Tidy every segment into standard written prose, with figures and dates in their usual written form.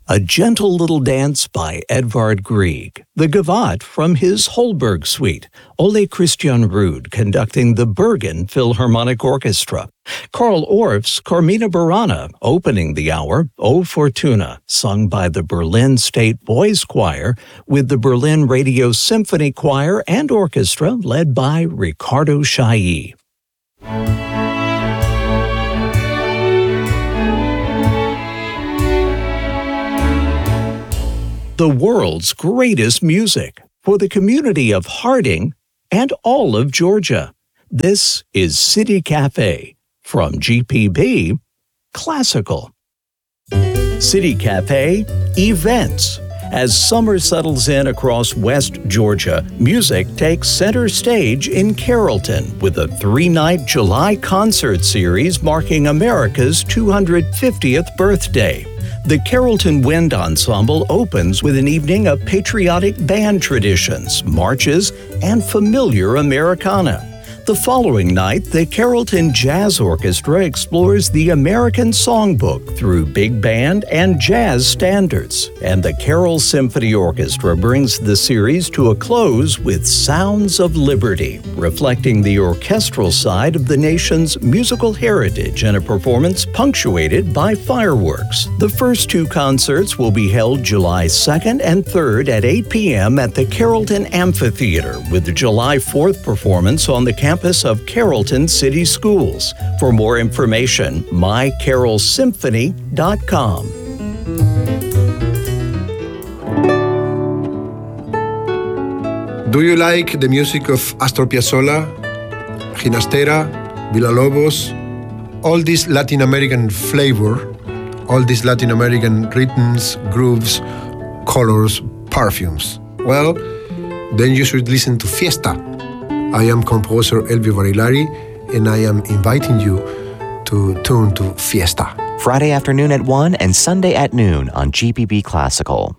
A Gentle Little Dance by Edvard Grieg, the Gavotte from his Holberg Suite, Ole Christian Ruud conducting the Bergen Philharmonic Orchestra, Carl Orff's Carmina Burana opening the hour, O Fortuna, sung by the Berlin State Boys Choir with the Berlin Radio Symphony Choir and Orchestra led by Ricardo Chailly. The world's greatest music for the community of Harding and all of Georgia. This is City Cafe from GPB Classical. City Cafe Events. As summer settles in across West Georgia, music takes center stage in Carrollton with a 3-night July concert series marking America's 250th birthday. The Carrollton Wind Ensemble opens with an evening of patriotic band traditions, marches, and familiar Americana. The following night, the Carrollton Jazz Orchestra explores the American Songbook through big band and jazz standards, and the Carroll Symphony Orchestra brings the series to a close with Sounds of Liberty, reflecting the orchestral side of the nation's musical heritage in a performance punctuated by fireworks. The first two concerts will be held July 2nd and 3rd at 8 p.m. at the Carrollton Amphitheater, with the July 4th performance on the campus of Carrollton City Schools. For more information, mycarrollsymphony.com. Do you like the music of Astor Piazzolla, Ginastera, Villalobos? All this Latin American flavor, all these Latin American rhythms, grooves, colors, perfumes. Well, then you should listen to Fiesta. I am composer Elvio Barilari, and I am inviting you to tune to Fiesta. Friday afternoon at 1 and Sunday at noon on GPB Classical.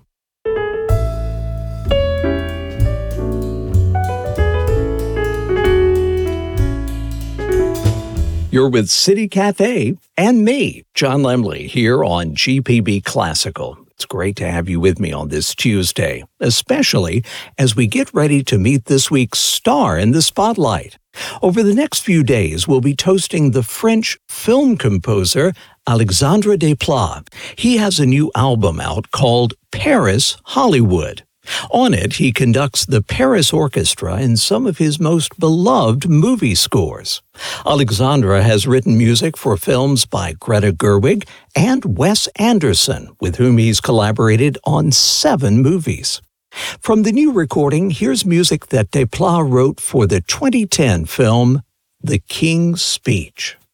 You're with City Cafe and me, John Lemley, here on GPB Classical. It's great to have you with me on this Tuesday, especially as we get ready to meet this week's star in the spotlight. Over the next few days, we'll be toasting the French film composer Alexandre Desplat. He has a new album out called Paris Hollywood. On it, he conducts the Paris Orchestra in some of his most beloved movie scores. Alexandre has written music for films by Greta Gerwig and Wes Anderson, with whom he's collaborated on 7 movies. From the new recording, here's music that Desplat wrote for the 2010 film The King's Speech.